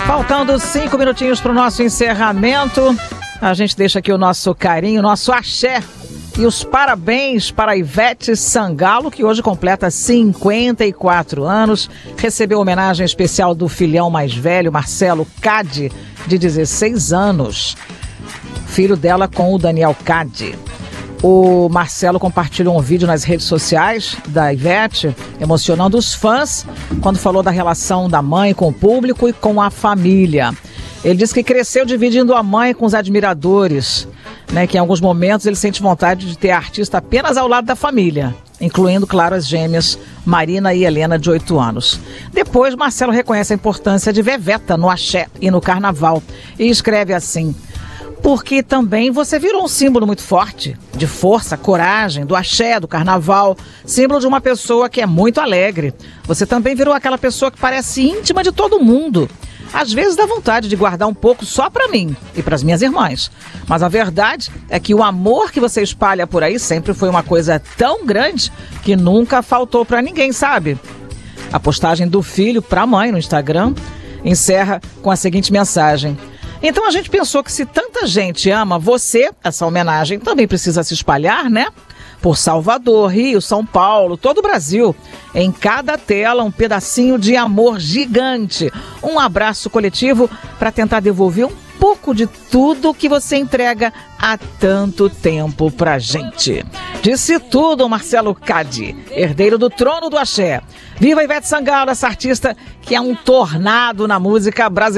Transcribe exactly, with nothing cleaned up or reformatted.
Faltando cinco minutinhos para o nosso encerramento, a gente deixa aqui o nosso carinho, nosso axé e os parabéns para a Ivete Sangalo, que hoje completa cinquenta e quatro anos, recebeu homenagem especial do filhão mais velho, Marcelo Cade, de dezesseis anos, filho dela com o Daniel Cade. O Marcelo compartilhou um vídeo nas redes sociais da Ivete, emocionando os fãs, quando falou da relação da mãe com o público e com a família. Ele disse que cresceu dividindo a mãe com os admiradores, né, que em alguns momentos ele sente vontade de ter a artista apenas ao lado da família, incluindo, claro, as gêmeas Marina e Helena, de oito anos. Depois, Marcelo reconhece a importância de Veveta no axé e no carnaval e escreve assim: porque também você virou um símbolo muito forte, de força, coragem, do axé, do carnaval, símbolo de uma pessoa que é muito alegre. Você também virou aquela pessoa que parece íntima de todo mundo. Às vezes dá vontade de guardar um pouco só pra mim e pras minhas irmãs. Mas a verdade é que o amor que você espalha por aí sempre foi uma coisa tão grande que nunca faltou pra ninguém, sabe? A postagem do filho pra mãe no Instagram encerra com a seguinte mensagem: então a gente pensou que se tanta gente ama você, essa homenagem também precisa se espalhar, né? Por Salvador, Rio, São Paulo, todo o Brasil. Em cada tela, um pedacinho de amor gigante. Um abraço coletivo para tentar devolver um pouco de tudo que você entrega há tanto tempo pra gente. Disse tudo Marcelo Cade, herdeiro do trono do axé. Viva Ivete Sangalo, essa artista que é um tornado na música brasileira.